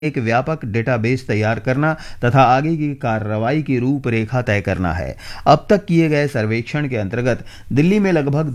एक व्यापक डेटाबेस तैयार करना तथा आगे की कार्रवाई की रूपरेखा तय करना है। अब तक किए गए सर्वेक्षण के अंतर्गत दिल्ली में लगभग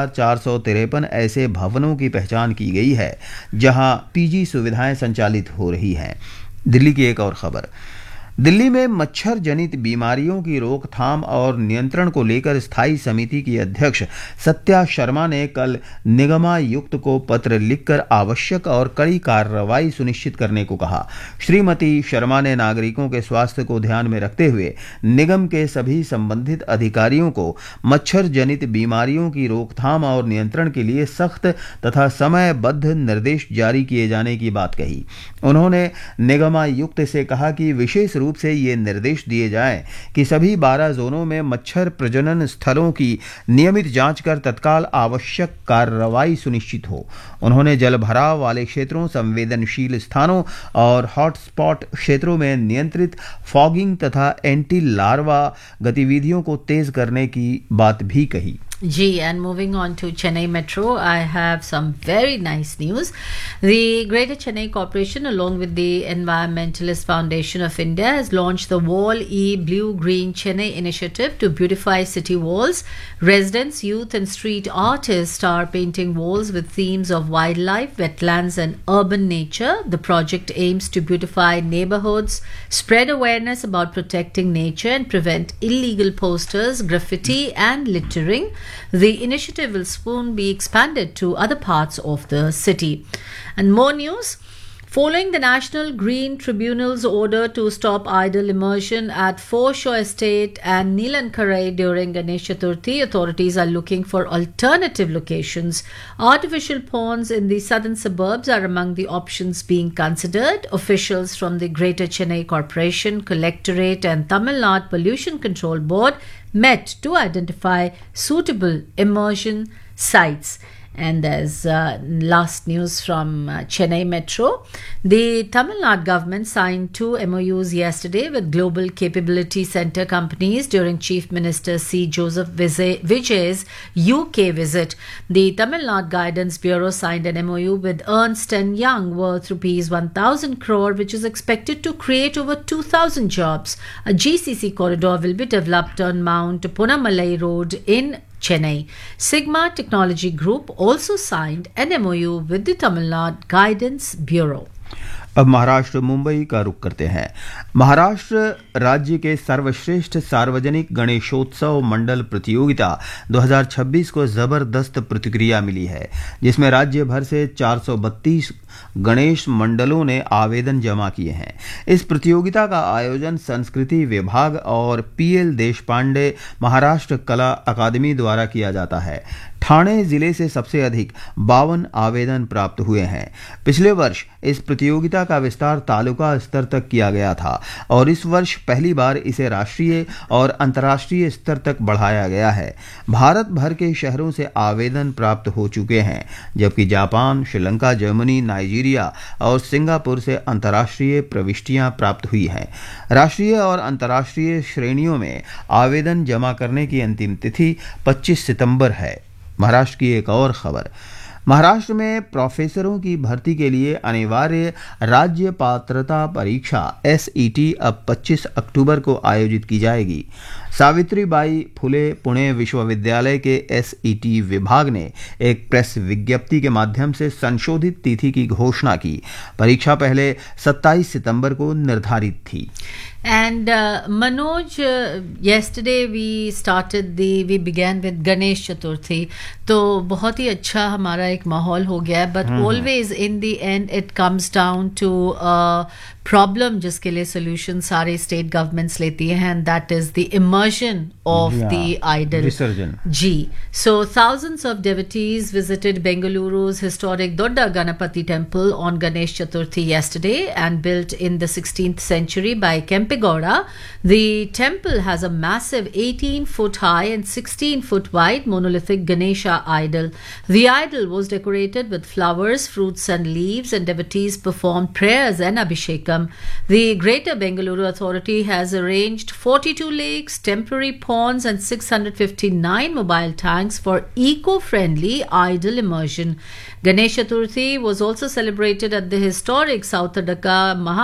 2453 ऐसे भवनों की पहचान की गई है जहां पीजी सुविधाएं संचालित हो रही हैं। दिल्ली की एक और खबर। दिल्ली में मच्छर जनित बीमारियों की रोकथाम और नियंत्रण को लेकर स्थायी समिति की अध्यक्ष सत्या शर्मा ने कल निगमायुक्त को पत्र लिखकर आवश्यक और कड़ी कार्रवाई सुनिश्चित करने को कहा। श्रीमती शर्मा ने नागरिकों के स्वास्थ्य को ध्यान में रखते हुए निगम के सभी संबंधित अधिकारियों को मच्छर जनित बीमारियों की रोकथाम और नियंत्रण के लिए सख्त तथा समयबद्ध निर्देश जारी किए जाने की बात कही। उन्होंने निगमायुक्त से कहा कि विशेष रूप से ये निर्देश दिए जाएं कि सभी 12 जोनों में मच्छर प्रजनन स्थलों की नियमित जांच कर तत्काल आवश्यक कार्रवाई सुनिश्चित हो। उन्होंने जलभराव वाले क्षेत्रों, संवेदनशील स्थानों और हॉटस्पॉट क्षेत्रों में नियंत्रित फॉगिंग तथा एंटी लार्वा गतिविधियों को तेज करने की बात भी कही। Gee, and moving on to Chennai Metro, I have some very nice news. The Greater Chennai Corporation, along with the Environmentalist Foundation of India, has launched the Wall E Blue Green Chennai initiative to beautify city walls. Residents, youth, and street artists are painting walls with themes of wildlife, wetlands, and urban nature. The project aims to beautify neighborhoods, spread awareness about protecting nature, and prevent illegal posters, graffiti, and littering. The initiative will soon be expanded to other parts of the city. And more news. Following the National Green Tribunal's order to stop idle immersion at Foreshore Estate and Neelankarai during Ganesh Chaturthi, authorities are looking for alternative locations. Artificial ponds in the southern suburbs are among the options being considered. Officials from the Greater Chennai Corporation, Collectorate, and Tamil Nadu Pollution Control Board met to identify suitable immersion sites. And there's last news from Chennai Metro. The Tamil Nadu government signed 2 MOUs yesterday with Global Capability Center companies during Chief Minister C. Joseph Vijay's UK visit. The Tamil Nadu Guidance Bureau signed an MOU with Ernst & Young worth rupees 1,000 crore, which is expected to create over 2,000 jobs. A GCC corridor will be developed on Mount Punamalai Road in Chennai. Sigma Technology Group also signed an MOU with the Tamil Nadu Guidance Bureau. अब महाराष्ट्र मुंबई का रुख करते हैं। महाराष्ट्र राज्य के सर्वश्रेष्ठ सार्वजनिक गणेशोत्सव मंडल प्रतियोगिता 2026 को जबरदस्त प्रतिक्रिया मिली है, जिसमें राज्य भर से 432 गणेश मंडलों ने आवेदन जमा किए हैं। इस प्रतियोगिता का आयोजन संस्कृति विभाग और पीएल देशपांडे महाराष्ट्र कला अकादमी द्वारा किया जाता है। ठाणे जिले से सबसे अधिक 52 आवेदन प्राप्त हुए हैं। पिछले वर्ष इस प्रतियोगिता का विस्तार तालुका स्तर तक किया गया था और इस वर्ष पहली बार इसे राष्ट्रीय और अंतर्राष्ट्रीय स्तर तक बढ़ाया गया है। भारत भर के शहरों से आवेदन प्राप्त हो चुके हैं, जबकि जापान, श्रीलंका, जर्मनी, नाइजीरिया और सिंगापुर से अंतर्राष्ट्रीय प्रविष्टियां प्राप्त हुई हैं। राष्ट्रीय और अंतर्राष्ट्रीय श्रेणियों में आवेदन जमा करने की अंतिम तिथि 25 सितंबर है। महाराष्ट्र की एक और खबर। महाराष्ट्र में प्रोफेसरों की भर्ती के लिए अनिवार्य राज्य पात्रता परीक्षा SET अब 25 अक्टूबर को आयोजित की जाएगी। सावित्रीबाई फुले पुणे विश्वविद्यालय के SET विभाग ने एक प्रेस विज्ञप्ति के माध्यम से संशोधित तिथि की घोषणा की। परीक्षा पहले 27 सितंबर को निर्धारित थी। And Manoj, yesterday we began with Ganesh Chaturthi. तो बहुत ही अच्छा हमारा एक माहौल हो गया है, but always in the end it comes down to a problem जिसके लिए solution सारे state governments लेती हैं, and that is the immersion of the idol. विसर्जन। जी. So thousands of devotees visited Bengaluru's historic Dodda Ganapati temple on Ganesh Chaturthi yesterday, and built in the 16th century by Kempegowda. The temple has a massive 18-foot high and 16-foot wide monolithic Ganesha idol. The idol was decorated with flowers, fruits, and leaves, and devotees performed prayers and abhishekam. tourism. The Greater Bengaluru Authority has arranged 42 lakes, temporary ponds, and 659 mobile tanks for eco-friendly idle immersion. Ganesh Chaturthi was also celebrated at the historic South Adaka